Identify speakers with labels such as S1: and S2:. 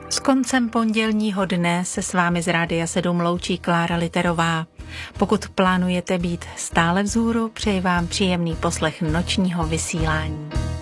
S1: S koncem pondělního dne se s vámi z Rádia 7 loučí Klára Literová. Pokud plánujete být stále vzhůru, přeji vám příjemný poslech nočního vysílání.